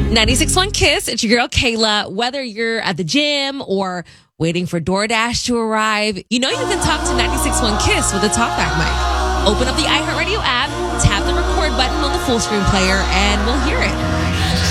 96.1 Kiss. It's your girl, Kayla. Whether you're at the gym or waiting for DoorDash to arrive, you know you can talk to 96.1 Kiss with a talkback mic. Open up the iHeartRadio app, tap the record button on the full screen player, and we'll hear it.